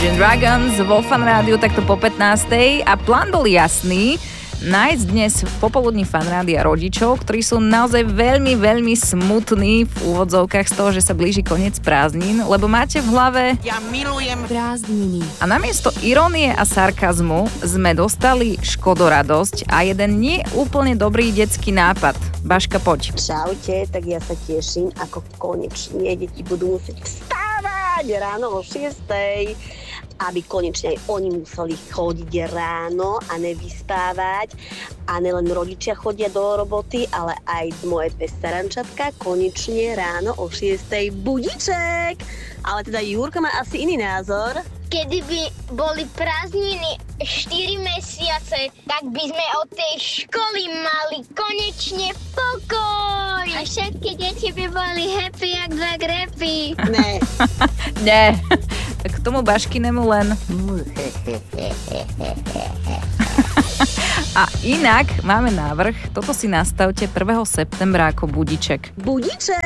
Imagine Dragons vo Fan Rádiu takto po 15. A plán bol jasný. Nájsť dnes v popoludní Fan Rádia rodičov, ktorí sú naozaj veľmi, veľmi smutní v úvodzovkách z toho, že sa blíži koniec prázdnin, lebo máte v hlave Ja milujem prázdniny. A namiesto irónie a sarkazmu sme dostali škodoradosť a jeden nie úplne dobrý detský nápad. Baška, poď. Čaute, tak ja sa teším, ako konečne deti budú musieť vstávať ráno o 6:00, aby konečne aj oni museli chodiť ráno a nevyspávať. A nelen rodičia chodia do roboty, ale aj moje dve starančatka konečne ráno o 6:00 budiček. Ale teda Jurka má asi iný názor. Kedy by boli prázdniny 4 mesiace, tak by sme od tej školy mali konečne pokoj. A všetky deti by boli happy jak dva grepy. Ne. Nie. K tomu Baškinemu len... A inak máme návrh, toto si nastavte 1. septembra ako budiček. Budiček!